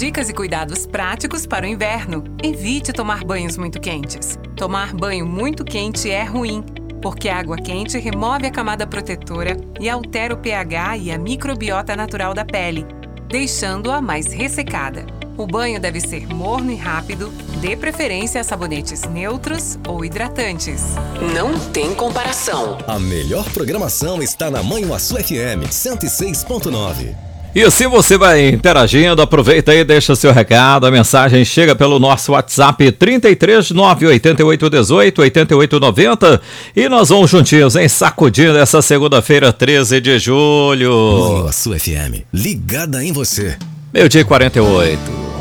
Dicas e cuidados práticos para o inverno. Evite tomar banhos muito quentes. Tomar banho muito quente é ruim, porque a água quente remove a camada protetora e altera o pH e a microbiota natural da pele, deixando-a mais ressecada. O banho deve ser morno e rápido, dê preferência a sabonetes neutros ou hidratantes. Não tem comparação. A melhor programação está na Manhuaçu FM 106.9. E se você vai interagindo, aproveita aí, deixa seu recado, a mensagem chega pelo nosso WhatsApp 33988188890 e nós vamos juntinhos, hein, sacudindo essa segunda-feira, 13 de julho. Manhuaçu FM, ligada em você. 12:48.